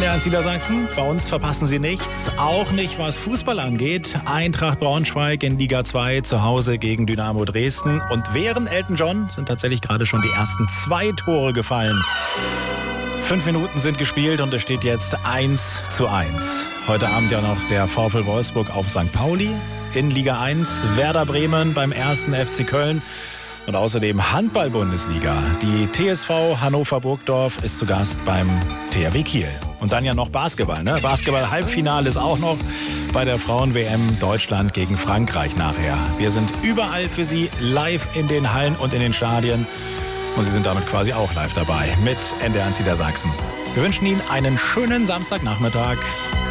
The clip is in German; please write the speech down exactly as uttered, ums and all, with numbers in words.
N D R eins Niedersachsen. Bei uns verpassen Sie nichts, auch nicht was Fußball angeht. Eintracht Braunschweig in Liga zwei zu Hause gegen Dynamo Dresden. Und während Elton John sind tatsächlich gerade schon die ersten zwei Tore gefallen. Fünf Minuten sind gespielt und es steht jetzt eins zu eins. Heute Abend ja noch der VfL Wolfsburg auf Sankt Pauli in Liga eins. Werder Bremen beim ersten F C Köln. Und außerdem Handball-Bundesliga. Die T S V Hannover Burgdorf ist zu Gast beim T H W Kiel. Und dann ja noch Basketball. Ne? Basketball-Halbfinale ist auch noch bei der Frauen-W M Deutschland gegen Frankreich nachher. Wir sind überall für Sie live in den Hallen und in den Stadien. Und Sie sind damit quasi auch live dabei mit N D R eins Niedersachsen. Wir wünschen Ihnen einen schönen Samstagnachmittag.